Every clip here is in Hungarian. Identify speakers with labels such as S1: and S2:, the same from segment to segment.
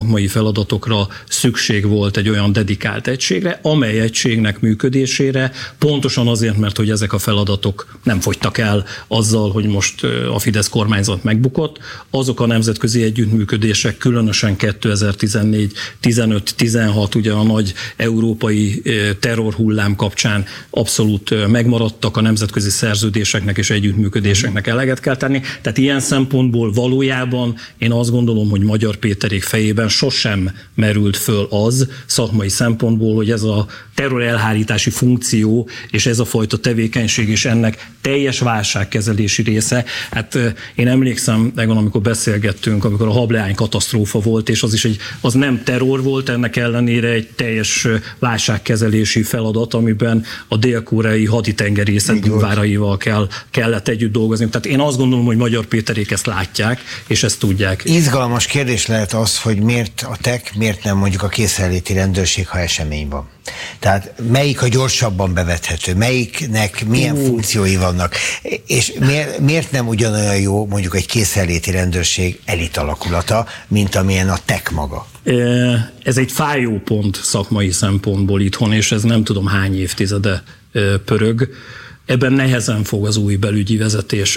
S1: szakmai feladatokra szükség volt egy olyan dedikált egységre, amely egységnek működésére pontosan azért, mert hogy ezek a feladatok nem fogytak el azzal, hogy most a Fidesz kormányzat megbukott, azok a nemzetközi együttműködések különösen 2014, 15, 16 ugye a nagy európai terrorhullám kapcsán abszolút megmaradtak, a nemzetközi szerződéseknek és együttműködéseknek eleget kell tenni. Tehát ilyen szempontból valójában én azt gondolom, hogy Magyar Péterék fejében sosem merült föl az szakmai szempontból, hogy ez a terrorelhárítási funkció és ez a fajta tevékenység és ennek teljes válságkezelési része. Hát én emlékszem, amikor beszélgettünk, amikor a hableány katasztrófa volt, és az nem terror volt, ennek ellenére egy teljes válságkezelési feladat, amiben a dél-koreai haditengerészet bűváraival kellett együtt dolgozni. Tehát én azt gondolom, hogy Magyar Péterék ezt látják, és ezt tudják.
S2: Izgalmas kérdés lehet az, hogy miért a TEK, miért nem mondjuk a készenléti rendőrség, ha esemény van. Tehát melyik a gyorsabban bevethető, melyiknek milyen funkciói vannak, és miért nem ugyanolyan jó mondjuk egy készenléti rendőrség elit alakulata, mint amilyen a TEK maga?
S1: Ez egy fájó pont szakmai szempontból itthon, és ez nem tudom hány évtizede pörög. Ebben nehezen fog az új belügyi vezetés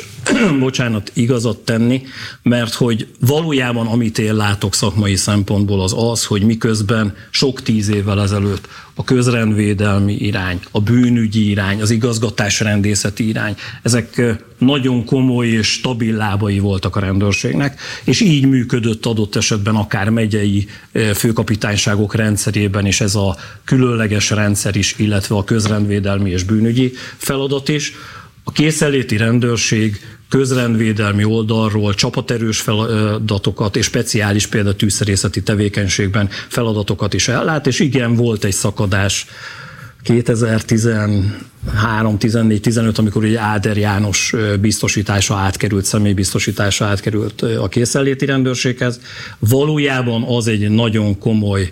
S1: igazat tenni, mert hogy valójában amit én látok szakmai szempontból az, hogy miközben sok 10 évvel ezelőtt a közrendvédelmi irány, a bűnügyi irány, az igazgatásrendészeti irány, ezek nagyon komoly és stabil lábai voltak a rendőrségnek, és így működött adott esetben akár megyei főkapitányságok rendszerében is ez a különleges rendszer is, illetve a közrendvédelmi és bűnügyi feladat is. A készenléti rendőrség közrendvédelmi oldalról csapaterős feladatokat és speciális például tűzszerészeti tevékenységben feladatokat is ellát, és igen, volt egy szakadás 2013, 14, 15, amikor ugye Áder János személybiztosítása átkerült a készenléti rendőrséghez. Valójában az egy nagyon komoly,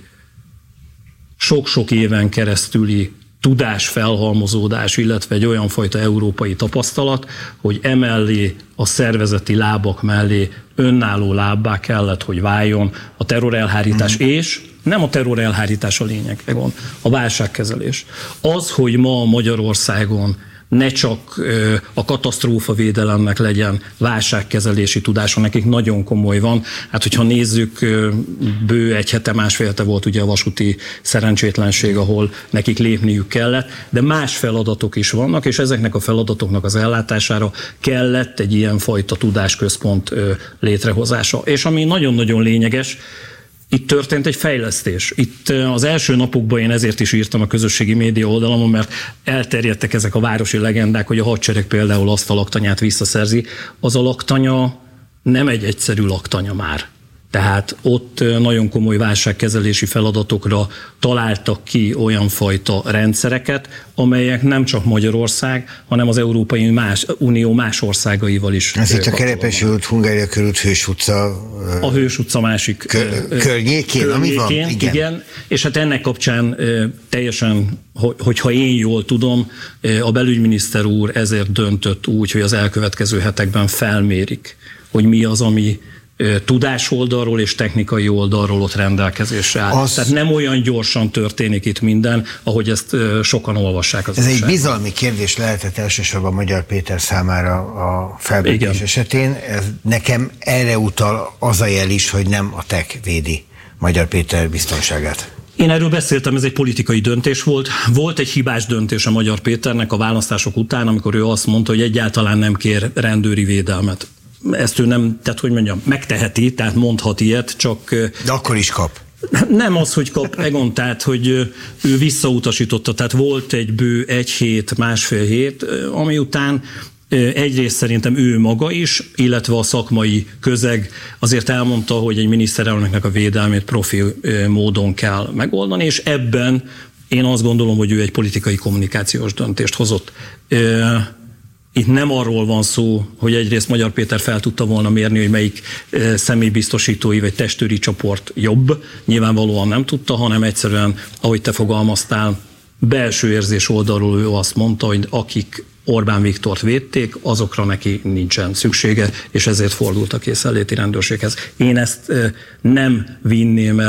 S1: sok-sok éven keresztüli tudásfelhalmozódás, illetve egy olyan fajta európai tapasztalat, hogy emellé a szervezeti lábak mellé önálló lábbá kellett, hogy váljon a terrorelhárítás, és nem a terrorelhárítás a lényeg, a válságkezelés. Az, hogy ma Magyarországon ne csak a katasztrófavédelemnek legyen válságkezelési tudása, nekik nagyon komoly van. Hát, hogyha nézzük, bő egy hete, másfél hete volt ugye a vasúti szerencsétlenség, ahol nekik lépniük kellett, de más feladatok is vannak, és ezeknek a feladatoknak az ellátására kellett egy ilyenfajta tudásközpont létrehozása. És ami nagyon-nagyon lényeges, itt történt egy fejlesztés. Itt az első napokban én ezért is írtam a közösségi média oldalamon, mert elterjedtek ezek a városi legendák, hogy a hadsereg például azt a laktanyát visszaszerzi. Az a laktanya nem egy egyszerű laktanya már. Tehát ott nagyon komoly válságkezelési feladatokra találtak ki olyan fajta rendszereket, amelyek nem csak Magyarország, hanem az Európai Unió más országaival is.
S2: Ez itt a Kerepesi út, Hungária körút, Hős utca.
S1: A Hős utca másik
S2: környékén, ami van?
S1: Igen. És hát ennek kapcsán teljesen, hogyha én jól tudom, a belügyminiszter úr ezért döntött úgy, hogy az elkövetkező hetekben felmérik, hogy mi az, ami tudás oldalról és technikai oldalról ott rendelkezésre áll. Tehát nem olyan gyorsan történik itt minden, ahogy ezt sokan olvassák.
S2: Ez egy bizalmi kérdés lehetett elsősorban Magyar Péter számára a felbukás esetén. Nekem erre utal az a jel is, hogy nem a TEK védi Magyar Péter biztonságát.
S1: Én erről beszéltem, ez egy politikai döntés volt. Volt egy hibás döntés a Magyar Péternek a választások után, amikor ő azt mondta, hogy egyáltalán nem kér rendőri védelmet. Ezt ő nem, tehát hogy mondjam, megteheti, tehát mondhat ilyet, csak...
S2: De akkor is kap.
S1: Nem az, hogy kap, Egon, tehát hogy ő visszautasította, tehát volt egy bő 1 hét, másfél hét, ami után egyrészt szerintem ő maga is, illetve a szakmai közeg azért elmondta, hogy egy miniszterelnöknek a védelmét profi módon kell megoldani, és ebben én azt gondolom, hogy ő egy politikai kommunikációs döntést hozott. Itt nem arról van szó, hogy egyrészt Magyar Péter fel tudta volna mérni, hogy melyik személybiztosítói vagy testőri csoport jobb, nyilvánvalóan nem tudta, hanem egyszerűen, ahogy te fogalmaztál, belső érzés oldalról ő azt mondta, hogy akik Orbán Viktort védték, azokra neki nincsen szüksége, és ezért fordult a készenléti rendőrséghez. Én ezt nem vinném el